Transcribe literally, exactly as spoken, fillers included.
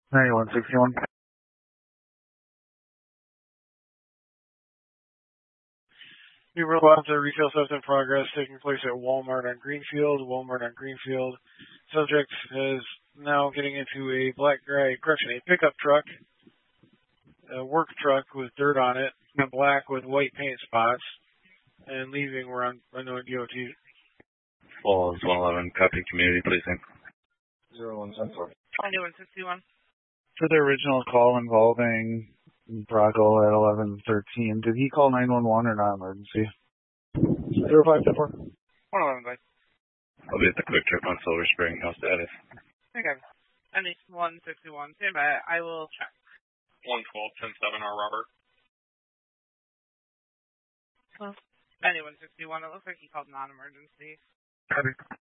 ninety-one sixty-one. We rolled to retail theft in progress taking place at Walmart on Greenfield. Walmart on Greenfield. Subject is now getting into a black gray, correction, a pickup truck, a work truck with dirt on it, and black with white paint spots, and leaving. We're on unknown D O T. Falls one eleven, copy community policing. zero one seven four. ninety-one sixty-one. For the original call involving Bracco at eleven thirteen, did he call nine one one or not emergency? zero five two four. one eleven, bye. I'll be at the quick trip on Silver Spring. No status. Okay. ninety-one sixty-one. Stand by. I will check. one twelve, ten seven, R. Robert. Well, ninety-one sixty-one. It looks like he called non-emergency. Copy.